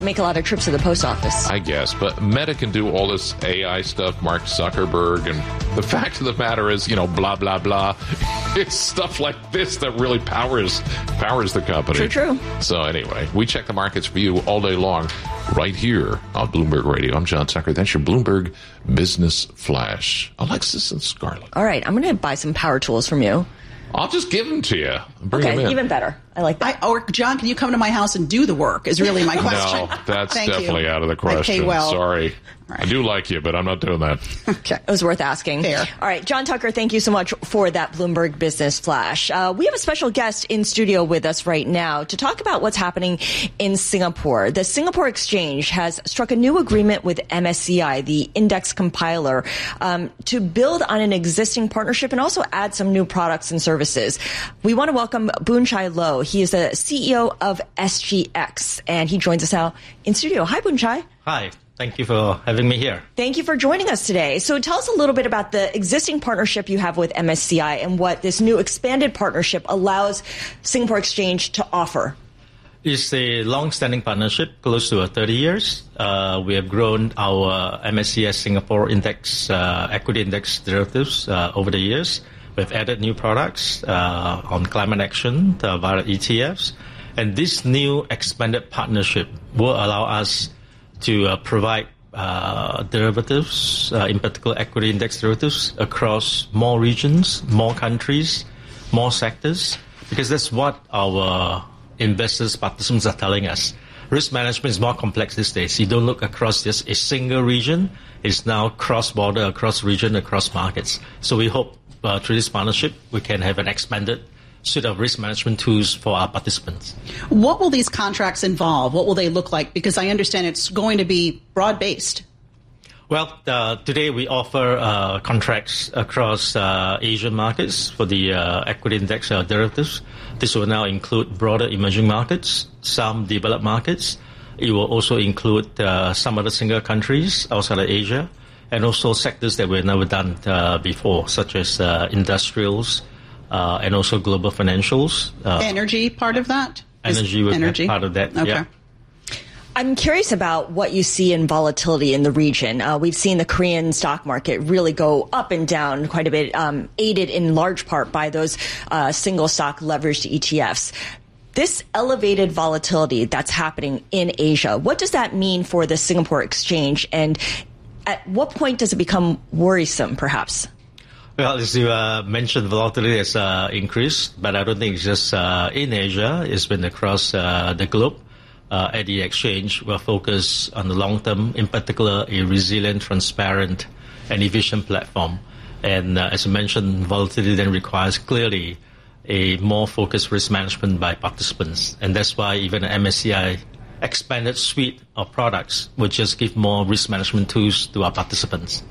Make a lot of trips to the post office. I guess, but Meta can do all this AI stuff, Mark Zuckerberg, and the fact of the matter is, blah, blah, blah. It's stuff like this that really powers the company. True. So anyway, we check the markets for you all day long right here on Bloomberg Radio. I'm John Tucker. That's your Bloomberg Business Flash. Alexis and Scarlett. All right, I'm going to buy some power tools from you. I'll just give them to you. Bring them in. Even better. I like that. Or, John, can you come to my house and do the work is really my question. No, that's definitely out of the question. I pay well. Sorry. Right. I do like you, but I'm not doing that. Okay. It was worth asking. Fair. All right, John Tucker, thank you so much for that Bloomberg Business Flash. We have a special guest in studio with us right now to talk about what's happening in Singapore. The Singapore Exchange has struck a new agreement with MSCI, the index compiler, to build on an existing partnership and also add some new products and services. We want to welcome Boon Chye Loh. He is the CEO of SGX, and he joins us now in studio. Hi, Boon Chye. Hi. Thank you for having me here. Thank you for joining us today. So tell us a little bit about the existing partnership you have with MSCI and what this new expanded partnership allows Singapore Exchange to offer. It's a long-standing partnership, close to 30 years. We have grown our MSCI Singapore Index, equity index derivatives over the years. We've added new products on climate action via ETFs. And this new expanded partnership will allow us to provide derivatives, in particular equity index derivatives, across more regions, more countries, more sectors, because that's what our investors, participants are telling us. Risk management is more complex these days. You don't look across just a single region. It's now cross-border, across region, across markets. So we hope through this partnership, we can have an expanded suite of risk management tools for our participants. What will these contracts involve? What will they look like? Because I understand it's going to be broad-based. Well, today we offer contracts across Asian markets for the equity index derivatives. This will now include broader emerging markets, some developed markets. It will also include some other single countries outside of Asia, and also sectors that we've never done before, such as industrials, and also global financials. Energy part of that? Energy will be part of that, okay. Yeah. I'm curious about what you see in volatility in the region. We've seen the Korean stock market really go up and down quite a bit, aided in large part by those single stock leveraged ETFs. This elevated volatility that's happening in Asia, what does that mean for the Singapore Exchange? And at what point does it become worrisome, perhaps? Well, as you mentioned, volatility has increased, but I don't think it's just in Asia. It's been across the globe. At the exchange, we're focused on the long term, in particular, a resilient, transparent, and efficient platform. And as you mentioned, volatility then requires clearly a more focused risk management by participants. And that's why even an MSCI expanded suite of products will just give more risk management tools to our participants.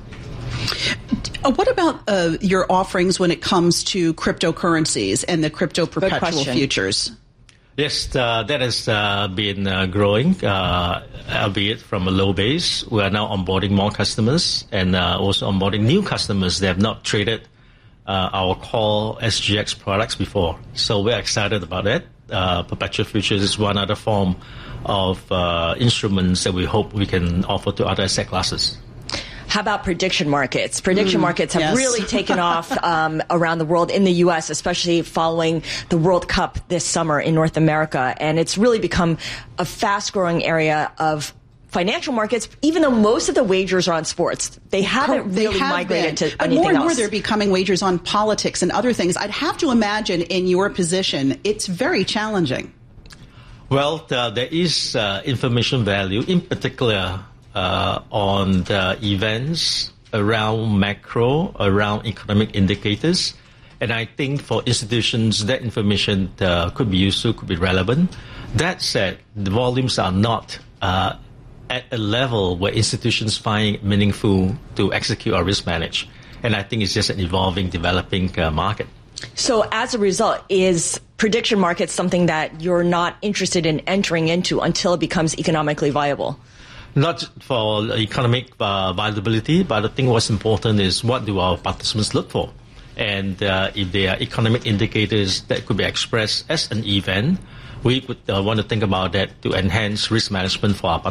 What about your offerings when it comes to cryptocurrencies and the crypto perpetual futures? Yes, that has been growing, albeit from a low base. We are now onboarding more customers and also onboarding new customers that have not traded our core SGX products before. So we're excited about that. Perpetual futures is one other form of instruments that we hope we can offer to other asset classes. How about prediction markets? Prediction markets have really taken off around the world, in the U.S., especially following the World Cup this summer in North America. And it's really become a fast-growing area of financial markets, even though most of the wagers are on sports. They haven't really migrated to anything else. But more and more they're becoming wagers on politics and other things. I'd have to imagine in your position, it's very challenging. Well, there is information value, in particular, on the events around macro, around economic indicators. And I think for institutions, that information could be useful, could be relevant. That said, the volumes are not at a level where institutions find it meaningful to execute or risk manage. And I think it's just an evolving, developing market. So as a result, is prediction markets something that you're not interested in entering into until it becomes economically viable? Not for economic viability, but I think what's important is what do our participants look for. And if there are economic indicators that could be expressed as an event we would want to think about that to enhance risk management for our